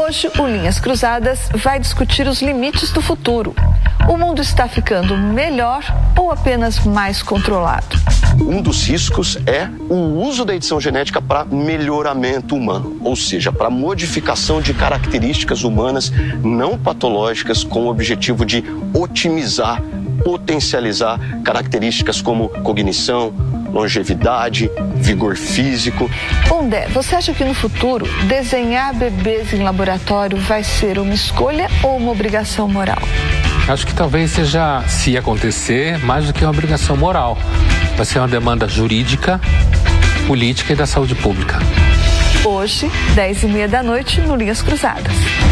Hoje, o Linhas Cruzadas vai discutir os limites do futuro. O mundo está ficando melhor ou apenas mais controlado? Um dos riscos é o uso da edição genética para melhoramento humano, ou seja, para modificação de características humanas não patológicas com o objetivo de otimizar, potencializar características como cognição, longevidade, vigor físico. Pondé, você acha que no futuro desenhar bebês em laboratório vai ser uma escolha ou uma obrigação moral? Acho que talvez seja, se acontecer, mais do que uma obrigação moral. Vai ser uma demanda jurídica, política e da saúde pública. Hoje, 10h30 da noite, no Linhas Cruzadas.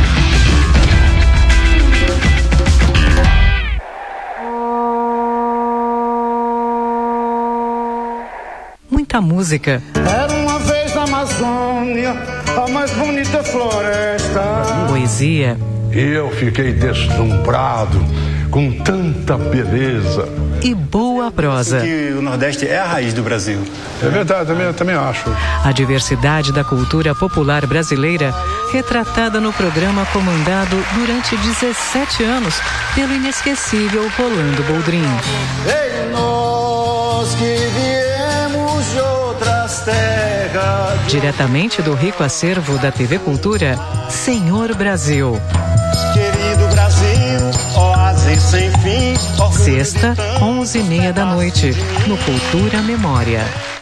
Muita música. Era uma vez na Amazônia, a mais bonita floresta. Poesia. E eu fiquei deslumbrado com tanta beleza. E boa prosa. Que o Nordeste é a raiz do Brasil. É verdade, também acho. A diversidade da cultura popular brasileira, retratada no programa comandado durante 17 anos pelo inesquecível Rolando Boldrin. Ei, nós que viemos de outras terras. Diretamente do rico acervo da TV Cultura, Senhor Brasil. Querido Brasil, oásis sem fim. Sexta, 11h30 da noite, no Cultura Memória.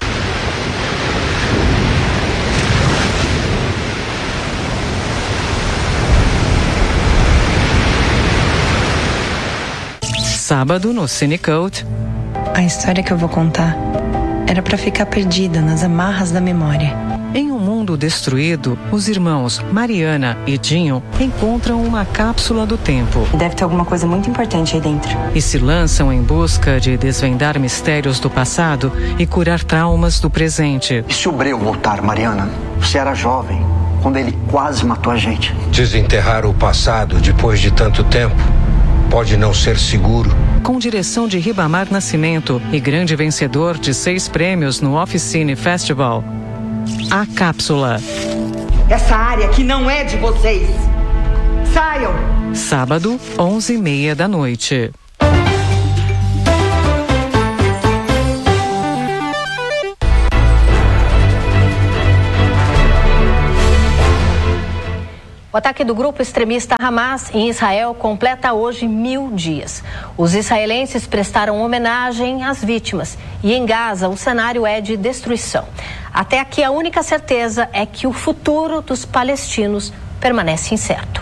Sábado, no Cinecult. A história que eu vou contar era para ficar perdida nas amarras da memória. Em um mundo destruído, os irmãos Mariana e Dinho encontram uma cápsula do tempo. Deve ter alguma coisa muito importante aí dentro. E se lançam em busca de desvendar mistérios do passado e curar traumas do presente. E se o Breu voltar, Mariana? Você era jovem, quando ele quase matou a gente. Desenterrar o passado depois de tanto tempo pode não ser seguro. Com direção de Ribamar Nascimento e grande vencedor de 6 prêmios no Oficine Festival, A Cápsula. Essa área que não é de vocês. Saiam! Sábado, 11h30 da noite. O ataque do grupo extremista Hamas em Israel completa hoje 1000 dias. Os israelenses prestaram homenagem às vítimas e em Gaza o cenário é de destruição. Até aqui a única certeza é que o futuro dos palestinos permanece incerto.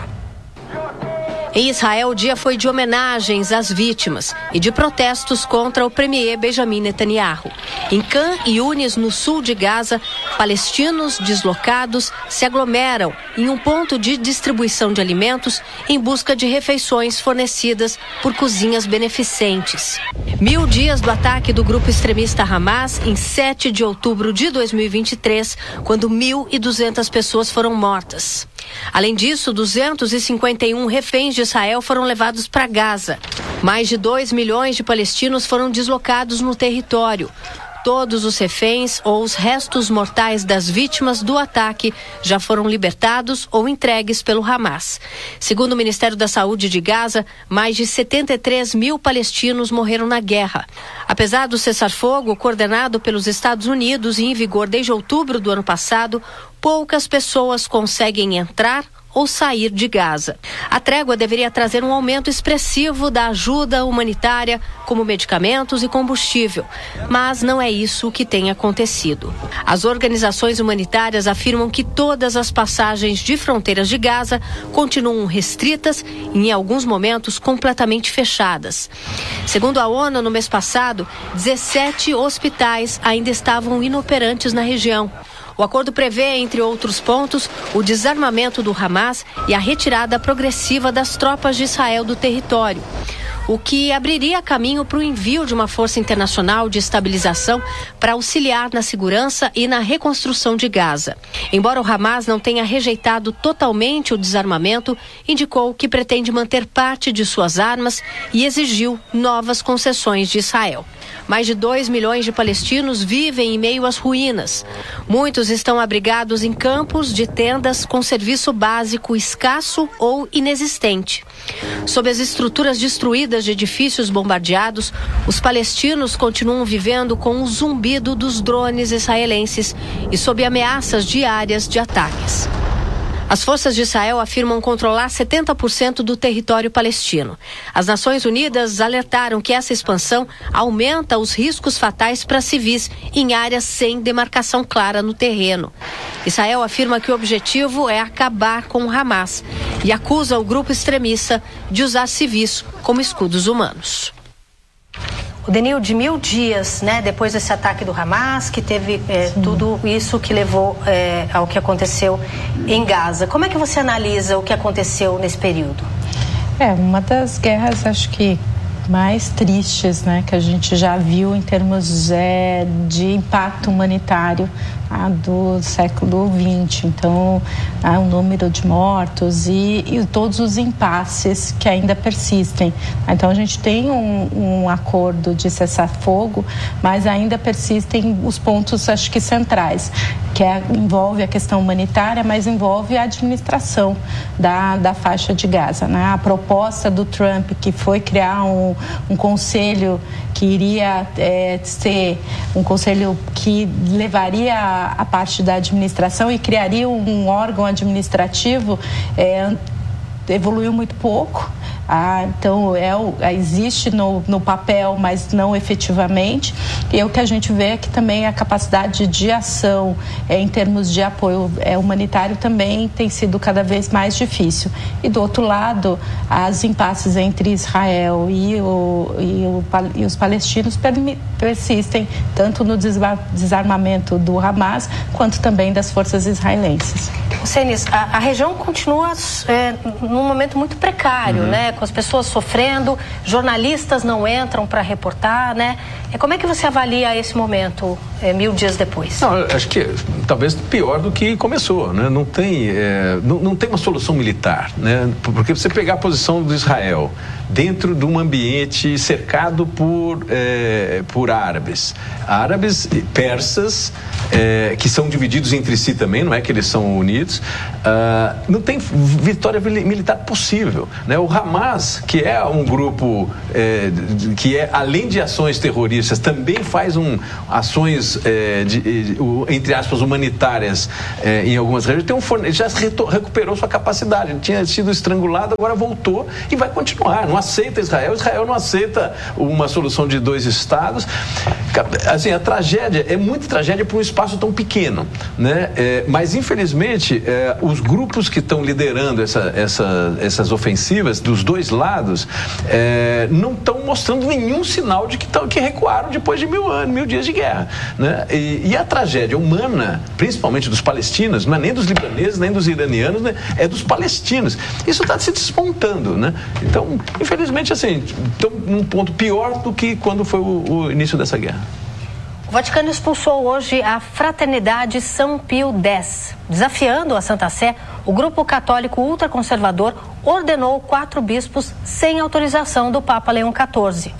Em Israel, o dia foi de homenagens às vítimas e de protestos contra o premier Benjamin Netanyahu. Em Khan Yunis, no sul de Gaza, palestinos deslocados se aglomeram em um ponto de distribuição de alimentos em busca de refeições fornecidas por cozinhas beneficentes. 1000 dias do ataque do grupo extremista Hamas em 7 de outubro de 2023, quando 1.200 pessoas foram mortas. Além disso, 251 reféns de Israel foram levados para Gaza. Mais de 2 milhões de palestinos foram deslocados no território. Todos os reféns ou os restos mortais das vítimas do ataque já foram libertados ou entregues pelo Hamas. Segundo o Ministério da Saúde de Gaza, mais de 73 mil palestinos morreram na guerra. Apesar do cessar-fogo coordenado pelos Estados Unidos e em vigor desde outubro do ano passado, poucas pessoas conseguem entrar ou sair de Gaza. A trégua deveria trazer um aumento expressivo da ajuda humanitária, como medicamentos e combustível, mas não é isso que tem acontecido. As organizações humanitárias afirmam que todas as passagens de fronteiras de Gaza continuam restritas e, em alguns momentos, completamente fechadas. Segundo a ONU, no mês passado, 17 hospitais ainda estavam inoperantes na região. O acordo prevê, entre outros pontos, o desarmamento do Hamas e a retirada progressiva das tropas de Israel do território, o que abriria caminho para o envio de uma força internacional de estabilização para auxiliar na segurança e na reconstrução de Gaza. Embora o Hamas não tenha rejeitado totalmente o desarmamento, indicou que pretende manter parte de suas armas e exigiu novas concessões de Israel. Mais de 2 milhões de palestinos vivem em meio às ruínas. Muitos estão abrigados em campos de tendas com serviço básico escasso ou inexistente. Sob as estruturas destruídas de edifícios bombardeados, os palestinos continuam vivendo com o zumbido dos drones israelenses e sob ameaças diárias de ataques. As forças de Israel afirmam controlar 70% do território palestino. As Nações Unidas alertaram que essa expansão aumenta os riscos fatais para civis em áreas sem demarcação clara no terreno. Israel afirma que o objetivo é acabar com o Hamas e acusa o grupo extremista de usar civis como escudos humanos. O Denil, de 1000 dias, né, depois desse ataque do Hamas, que teve tudo isso que levou ao que aconteceu em Gaza. Como é que você analisa o que aconteceu nesse período? Uma das guerras, acho que mais tristes, né, que a gente já viu em termos de impacto humanitário do século XX. Então, há um número de mortos e todos os impasses que ainda persistem. Então, a gente tem um acordo de cessar-fogo, mas ainda persistem os pontos, acho que centrais, que envolve a questão humanitária, mas envolve a administração da faixa de Gaza, né? A proposta do Trump, que foi criar um conselho que iria ser um conselho que levaria a parte da administração e criaria um órgão administrativo, evoluiu muito pouco. Então, existe no papel, mas não efetivamente. E o que a gente vê é que também a capacidade de ação em termos de apoio humanitário também tem sido cada vez mais difícil. E do outro lado, as impasses entre Israel e os palestinos persistem, tanto no desarmamento do Hamas, quanto também das forças israelenses. Senis, a região continua num momento muito precário, né? Com as pessoas sofrendo, jornalistas não entram para reportar, né? Como é que você avalia esse momento 1000 dias depois? Não, acho que talvez pior do que começou, né? Não tem uma solução militar, né? Porque você pegar a posição do Israel dentro de um ambiente cercado por árabes e persas, que são divididos entre si também, não é que eles são unidos, não tem vitória militar possível, né? O Hamas, que é um grupo que além de ações terroristas, também faz ações entre aspas humanitárias em algumas regiões, já recuperou sua capacidade. Ele tinha sido estrangulado, agora voltou e vai continuar. Não aceita Israel não aceita uma solução de 2 estados. Assim, a tragédia é muita tragédia por um espaço tão pequeno, né? Mas infelizmente os grupos que estão liderando essas ofensivas dos dois lados não estão mostrando nenhum sinal de que recuaram depois de 1000 dias de guerra, né? E a tragédia humana, principalmente dos palestinos, não é nem dos libaneses, nem dos iranianos, né? É dos palestinos. Isso está se despontando, né? Então, infelizmente, assim, estão num ponto pior do que quando foi o início dessa guerra. O Vaticano expulsou hoje a Fraternidade São Pio X. Desafiando a Santa Sé, o grupo católico ultraconservador ordenou 4 bispos sem autorização do Papa Leão XIV.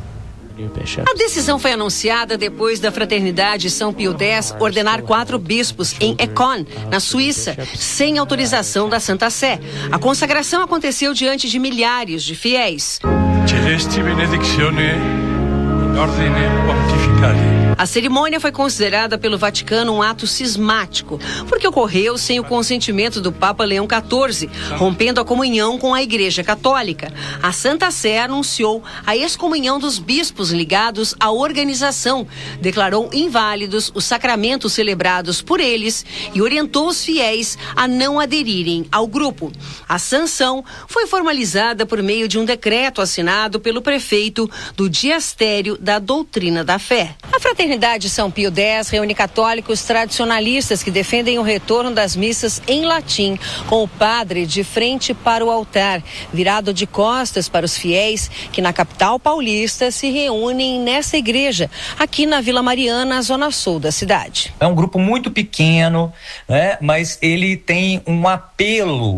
A decisão foi anunciada depois da Fraternidade São Pio X ordenar 4 bispos em Econ, na Suíça, sem autorização da Santa Sé. A consagração aconteceu diante de milhares de fiéis. Celesti benedictione in ordine pontificali. A cerimônia foi considerada pelo Vaticano um ato cismático, porque ocorreu sem o consentimento do Papa Leão XIV, rompendo a comunhão com a Igreja Católica. A Santa Sé anunciou a excomunhão dos bispos ligados à organização, declarou inválidos os sacramentos celebrados por eles e orientou os fiéis a não aderirem ao grupo. A sanção foi formalizada por meio de um decreto assinado pelo prefeito do Diastério da Doutrina da Fé. A Fraternidade São Pio X reúne católicos tradicionalistas que defendem o retorno das missas em latim, com o padre de frente para o altar, virado de costas para os fiéis que na capital paulista se reúnem nessa igreja, aqui na Vila Mariana, zona sul da cidade. É um grupo muito pequeno, né? Mas ele tem um apelo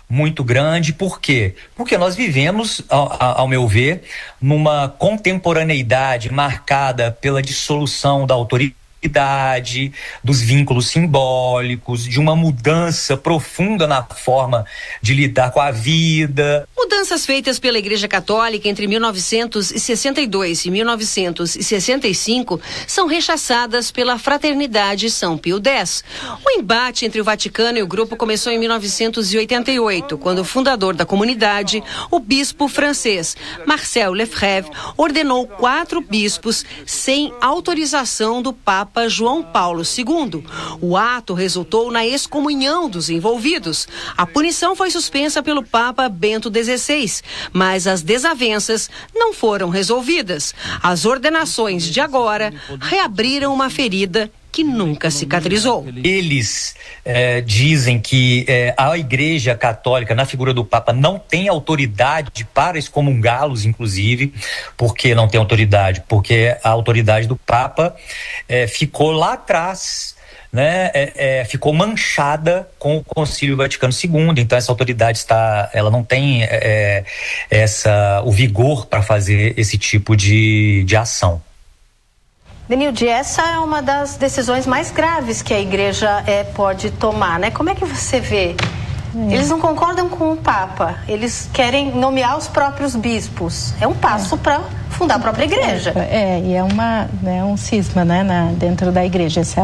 muito grande. Por quê? Porque nós vivemos, ao meu ver, numa contemporaneidade marcada pela dissolução da autoridade, dos vínculos simbólicos, de uma mudança profunda na forma de lidar com a vida. Mudanças feitas pela Igreja Católica entre 1962 e 1965 são rechaçadas pela Fraternidade São Pio X. O embate entre o Vaticano e o grupo começou em 1988, quando o fundador da comunidade, o bispo francês Marcel Lefebvre, ordenou 4 bispos sem autorização do Papa João Paulo II. O ato resultou na excomunhão dos envolvidos. A punição foi suspensa pelo Papa Bento XVI, mas as desavenças não foram resolvidas. As ordenações de agora reabriram uma ferida que nunca cicatrizou. Eles dizem que a Igreja Católica, na figura do Papa, não tem autoridade para excomungá-los, inclusive. Por que não tem autoridade? Porque a autoridade do Papa ficou lá atrás, né, ficou manchada com o Concílio Vaticano II. Então essa autoridade ela não tem o vigor para fazer esse tipo de ação. Denilde, essa é uma das decisões mais graves que a igreja pode tomar, né? Como é que você vê? Eles não concordam com o Papa, eles querem nomear os próprios bispos. É um passo para fundar a própria igreja. E é um cisma, né, dentro da igreja. Esse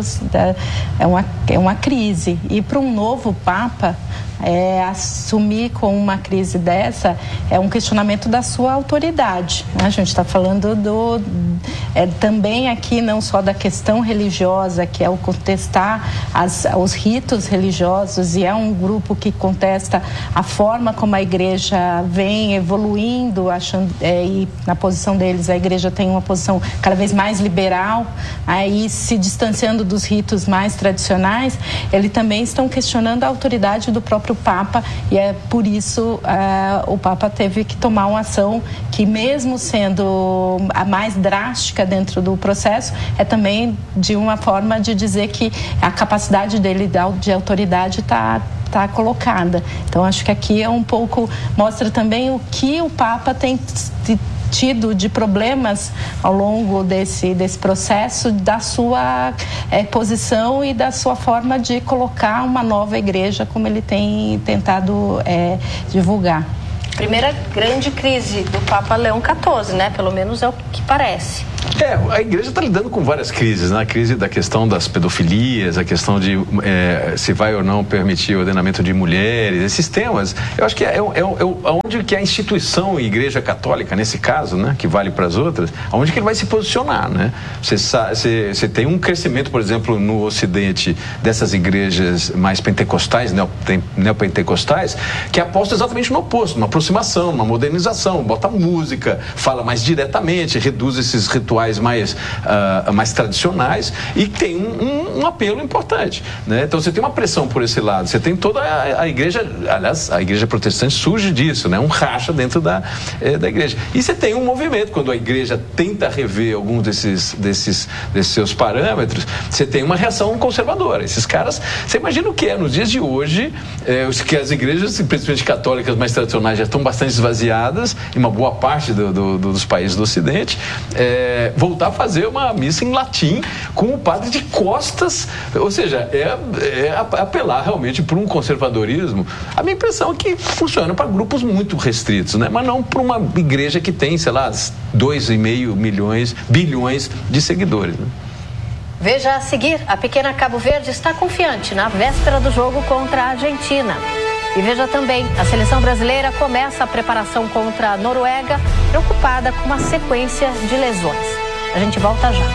é uma crise. E para um novo Papa, assumir com uma crise dessa é um questionamento da sua autoridade. A gente está falando também aqui não só da questão religiosa, que é o contestar os ritos religiosos, e é um grupo que contesta a forma como a igreja vem evoluindo, achando, e na posição deles a igreja tem uma posição cada vez mais liberal, aí se distanciando dos ritos mais tradicionais. Eles também estão questionando a autoridade do próprio Papa, e é por isso o Papa teve que tomar uma ação que, mesmo sendo a mais drástica dentro do processo, é também de uma forma de dizer que a capacidade dele de autoridade está colocada. Então acho que aqui é um pouco, mostra também o que o Papa tem tido de problemas ao longo desse processo, da sua posição e da sua forma de colocar uma nova igreja, como ele tem tentado divulgar. Primeira grande crise do Papa Leão XIV, né? Pelo menos é o que parece. A igreja está lidando com várias crises, né? A crise da questão das pedofilias, a questão de se vai ou não permitir o ordenamento de mulheres, esses temas. Eu acho que onde que a instituição Igreja Católica, nesse caso, né, que vale para as outras, onde que ele vai se posicionar, né? Você tem um crescimento, por exemplo, no Ocidente, dessas igrejas mais pentecostais, neopentecostais, que aposta exatamente no oposto, numa aproximação, numa modernização, bota música, fala mais diretamente, reduz esses rituais mais tradicionais, e tem um apelo importante, né? Então você tem uma pressão por esse lado, você tem toda a igreja, aliás, a igreja protestante surge disso, né? Um racha dentro da igreja, e você tem um movimento, quando a igreja tenta rever alguns desses seus parâmetros, você tem uma reação conservadora. Esses caras, você imagina o que é nos dias de hoje, que as igrejas, principalmente católicas mais tradicionais, já estão bastante esvaziadas em uma boa parte dos países do Ocidente, voltar a fazer uma missa em latim com o padre de costas, ou seja, apelar realmente por um conservadorismo. A minha impressão é que funciona para grupos muito restritos, né? Mas não para uma igreja que tem, sei lá, 2,5 bilhões de seguidores, né? Veja a seguir, a pequena Cabo Verde está confiante na véspera do jogo contra a Argentina. E veja também, a seleção brasileira começa a preparação contra a Noruega, preocupada com uma sequência de lesões. A gente volta já.